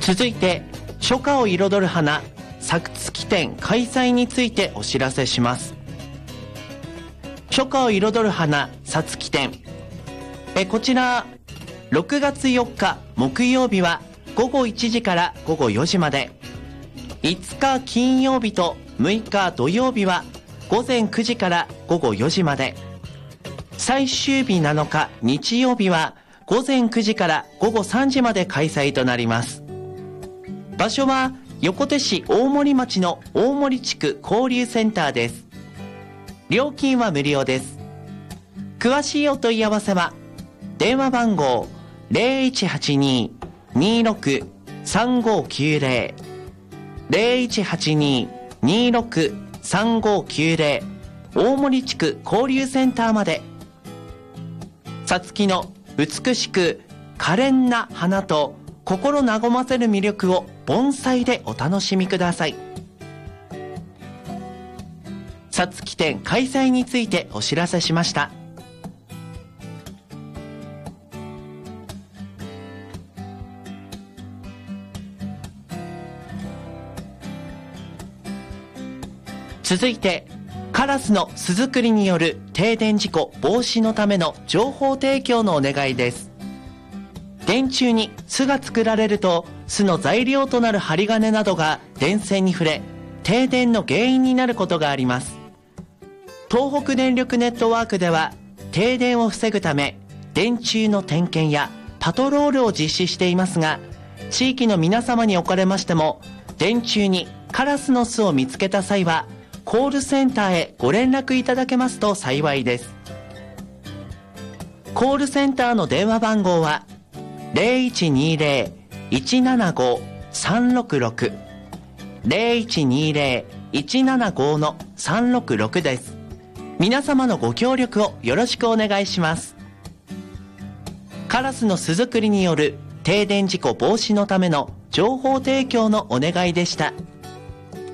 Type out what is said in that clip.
続いて初夏を彩る花さつき展開催についてお知らせします。初夏を彩る花さつき展、こちら6月4日木曜日は午後1時から午後4時まで、5日金曜日と6日土曜日は午前9時から午後4時まで、最終日7日日曜日は午前9時から午後3時まで開催となります。場所は横手市大森町の大森地区交流センターです。料金は無料です。詳しいお問い合わせは電話番号 0182-26-3590 0182-26-3590 大森地区交流センターまで。さつきの美しく可憐な花と心和ませる魅力を盆栽でお楽しみください。さつき展開催についてお知らせしました。続いてカラスの巣作りによる停電事故防止のための情報提供のお願いです。電柱に巣が作られると巣の材料となる針金などが電線に触れ停電の原因になることがあります。東北電力ネットワークでは停電を防ぐため電柱の点検やパトロールを実施していますが、地域の皆様におかれましても電柱にカラスの巣を見つけた際はコールセンターへご連絡いただけますと幸いです。コールセンターの電話番号は 0120-175-366 0120-175-366 です。皆様のご協力をよろしくお願いします。カラスの巣作りによる停電事故防止のための情報提供のお願いでした。